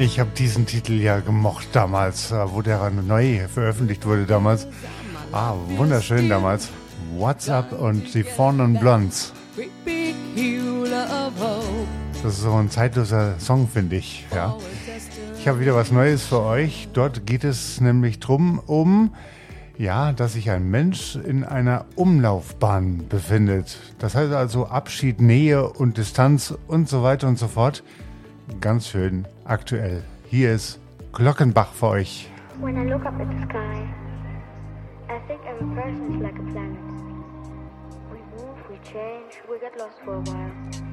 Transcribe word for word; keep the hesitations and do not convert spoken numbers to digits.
Ich habe diesen Titel ja gemocht damals, wo der neu veröffentlicht wurde damals. Ah, wunderschön damals. What's Up und die Four Non Blondes. Das ist so ein zeitloser Song, finde ich. Ja. Ich habe wieder was Neues für euch. Dort geht es nämlich drum um, ja, dass sich ein Mensch in einer Umlaufbahn befindet. Das heißt also Abschied, Nähe und Distanz und so weiter und so fort. Ganz schön aktuell. Hier ist Glockenbach für euch. When I look up at the sky, I think every person is like a planet. We move, we change, we get lost for a while.